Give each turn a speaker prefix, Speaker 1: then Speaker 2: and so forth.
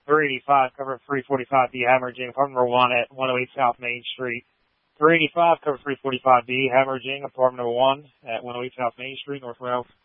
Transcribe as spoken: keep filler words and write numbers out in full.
Speaker 1: three eighty-five, cover three forty-five B, hemorrhaging, apartment number one at one oh eight South Main Street. three eighty-five, cover three forty-five B, hemorrhaging, apartment number one at one oh eight South Main Street, Northwest